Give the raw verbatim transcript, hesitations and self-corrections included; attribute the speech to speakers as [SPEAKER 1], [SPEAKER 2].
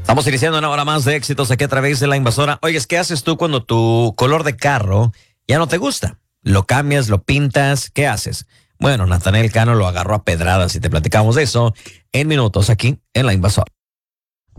[SPEAKER 1] Estamos iniciando una hora más de éxitos aquí a través de La Invasora. Oye, ¿qué haces tú cuando tu color de carro ya no te gusta? ¿Lo cambias, lo pintas? ¿Qué haces? Bueno, Natanael Cano lo agarró a pedradas y te platicamos de eso en minutos aquí en La Invasora.